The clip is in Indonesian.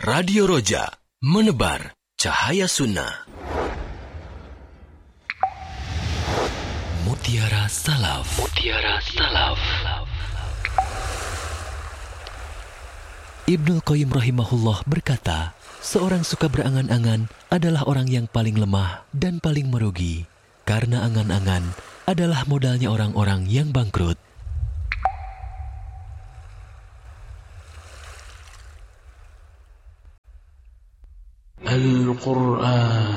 Radio Roja, menebar cahaya sunnah. Mutiara Salaf. Mutiara Salaf. Ibnul Qayyim rahimahullah berkata, seorang suka berangan-angan adalah orang yang paling lemah dan paling merugi, karena angan-angan adalah modalnya orang-orang yang bangkrut. Al-Quran